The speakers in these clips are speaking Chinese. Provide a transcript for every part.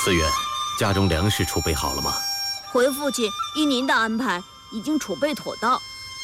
思远，家中粮食储备好了吗？ 回父亲，依您的安排，已经储备妥当。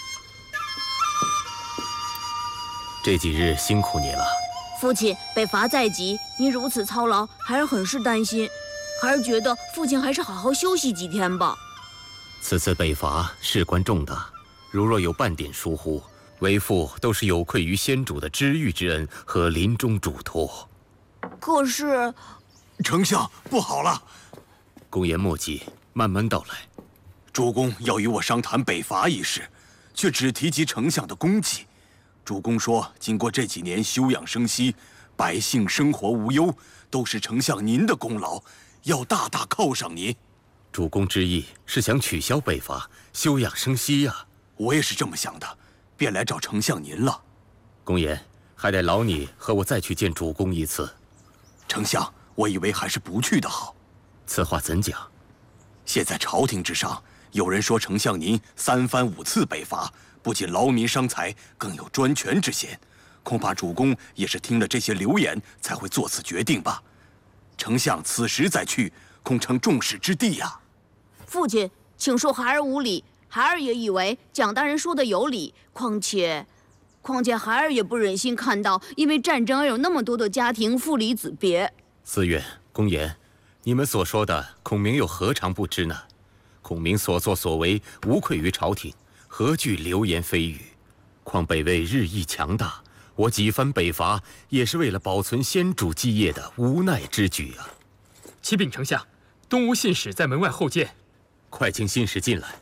这几日辛苦你了。 父亲，北伐在即，您如此操劳，孩儿很是担心，孩儿觉得父亲还是好好休息几天吧。 此次北伐事关重大，如若有半点疏忽，为父都是有愧于先主的知遇之恩和临终嘱托。 可是， 丞相不好了！ 公言莫急，慢慢道来。 主公要与我商谈北伐一事，却只提及丞相的功绩。主公说，经过这几年休养生息，百姓生活无忧，都是丞相您的功劳，要大大犒赏您。 主公之意是想取消北伐，休养生息呀。 我也是这么想的，便来找丞相您了。 公言，还得劳你和我再去见主公一次。 丞相，我以为还是不去的好。 此话怎讲？ 现在朝廷之上，有人说丞相您3番5次北伐，不仅劳民伤财，更有专权之嫌。恐怕主公也是听了这些流言，才会做此决定吧。丞相此时再去，恐成众矢之的呀。 父亲，请恕孩儿无礼，孩儿也以为蒋大人说的有理。况且孩儿也不忍心看到因为战争而有那么多的家庭父离子别。 思远、公言，你们所说的，孔明又何尝不知呢？孔明所作所为，无愧于朝廷，何惧流言蜚语？况北魏日益强大，我几番北伐，也是为了保存先主基业的无奈之举啊！ 启禀丞相，东吴信使在门外候见。 快请信使进来。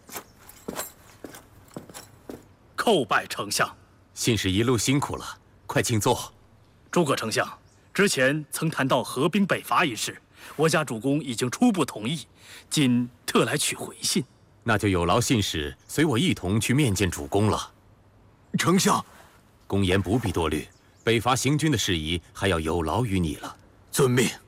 叩拜丞相。 信使一路辛苦了，快请坐。 诸葛丞相，之前曾谈到合兵北伐一事，我家主公已经初步同意，今特来取回信。 那就有劳信使随我一同去面见主公了。 丞相， 公言不必多虑，北伐行军的事宜还要有劳于你了。 遵命。